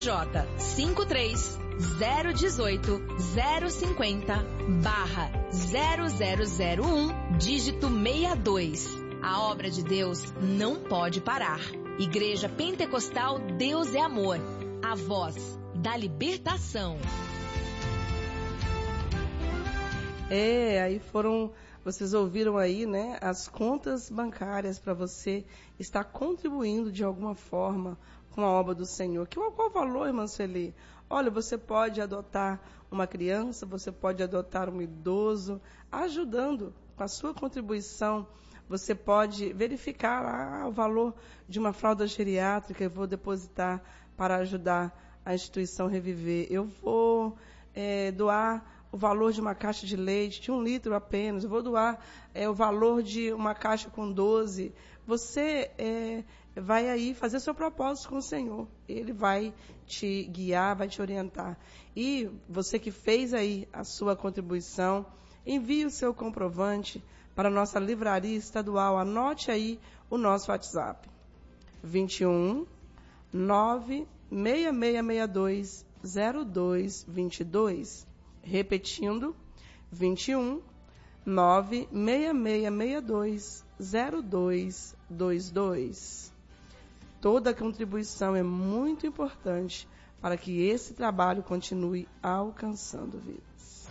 J 53 018 050/0001 dígito 62. A obra de Deus não pode parar. Igreja Pentecostal Deus é Amor. A voz da libertação. Aí vocês ouviram aí, né, as contas bancárias para você estar contribuindo de alguma forma com a obra do Senhor. Qual o valor, irmã Sueli? Olha, você pode adotar uma criança, você pode adotar um idoso, ajudando com a sua contribuição. Você pode verificar lá o valor de uma fralda geriátrica, eu vou depositar para ajudar a instituição Reviver. Eu vou doar o valor de uma caixa de leite, de 1 litro apenas. Eu vou doar o valor de uma caixa com 12. Você vai aí fazer seu propósito com o Senhor. Ele vai te guiar, vai te orientar. E você que fez aí a sua contribuição, envie o seu comprovante para a nossa livraria estadual. Anote aí o nosso WhatsApp. 21 96662 0222. Repetindo, 21 96662 0222. Toda contribuição é muito importante para que esse trabalho continue alcançando vidas.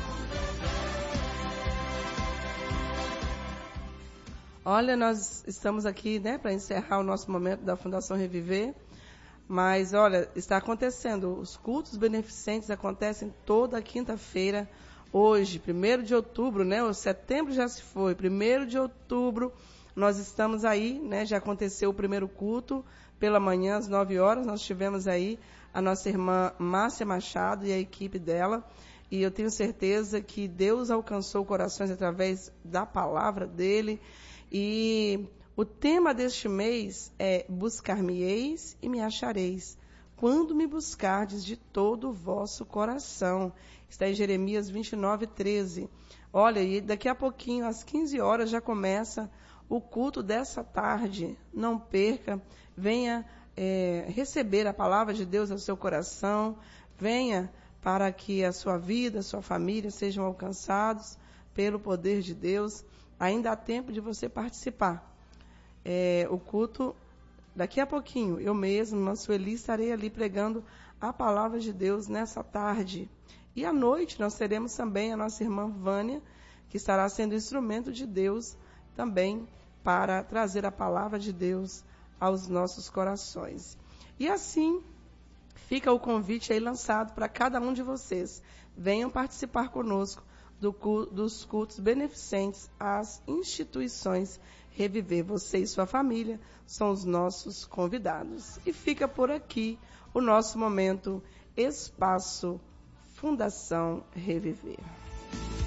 Olha, nós estamos aqui, né, para encerrar o nosso momento da Fundação Reviver. Mas, olha, está acontecendo. Os cultos beneficentes acontecem toda quinta-feira. Hoje, 1º de outubro, né? O setembro já se foi. 1º de outubro, nós estamos aí, né? Já aconteceu o primeiro culto pela manhã, às 9 horas. Nós tivemos aí a nossa irmã Márcia Machado e a equipe dela. E eu tenho certeza que Deus alcançou corações através da palavra dele. E o tema deste mês é buscar-me-eis e me achareis, quando me buscardes de todo o vosso coração. Está em Jeremias 29:13. Olha, e daqui a pouquinho, às 15 horas, já começa o culto dessa tarde. Não perca, venha receber a palavra de Deus ao seu coração, venha para que a sua vida, a sua família sejam alcançados pelo poder de Deus. Ainda há tempo de você participar. O culto, daqui a pouquinho, eu mesmo, irmã Sueli, estarei ali pregando a palavra de Deus nessa tarde. E à noite nós teremos também a nossa irmã Vânia, que estará sendo instrumento de Deus também para trazer a palavra de Deus aos nossos corações. E assim, fica o convite aí lançado para cada um de vocês. Venham participar conosco dos cultos beneficentes às instituições Reviver. Você e sua família são os nossos convidados. E fica por aqui o nosso momento Espaço Fundação Reviver.